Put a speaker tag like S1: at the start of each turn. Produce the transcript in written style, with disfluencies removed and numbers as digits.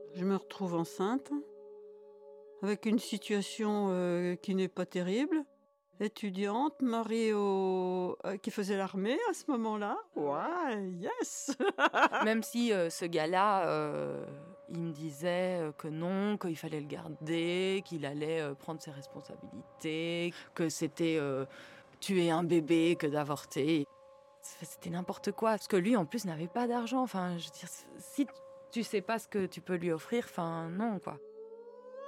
S1: Je me retrouve enceinte, avec une situation qui n'est pas terrible. Étudiante, mariée qui faisait l'armée à ce moment-là. Ouais, yes.
S2: Même si, ce gars-là, il me disait, que non, qu'il fallait le garder, qu'il allait, prendre ses responsabilités, que c'était, tuer un bébé que d'avorter. C'était n'importe quoi, parce que lui, en plus, n'avait pas d'argent. Enfin, je veux dire, si tu sais pas ce que tu peux lui offrir, enfin, non, quoi.